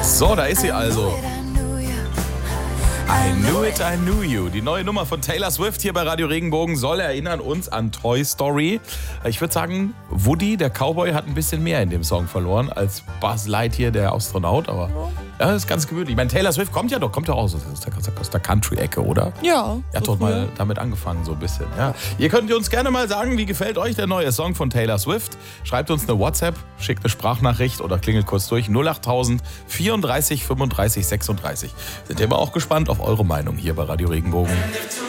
So, da ist sie also. I knew it, I knew you. Die neue Nummer von Taylor Swift hier bei Radio Regenbogen soll erinnern uns an Toy Story. Ich würde sagen, Woody, der Cowboy, hat ein bisschen mehr in dem Song verloren als Buzz Lightyear, der Astronaut. Aber ja, das ist ganz gewöhnlich. Ich meine, Taylor Swift kommt ja auch aus der Country-Ecke, oder? Ja. Er hat doch mal damit angefangen, so ein bisschen. Ja. Ihr könnt uns gerne mal sagen, wie gefällt euch der neue Song von Taylor Swift? Schreibt uns eine WhatsApp, schickt eine Sprachnachricht oder klingelt kurz durch. 08000 34 35 36. Sind wir aber auch gespannt auf eure Meinung hier bei Radio Regenbogen.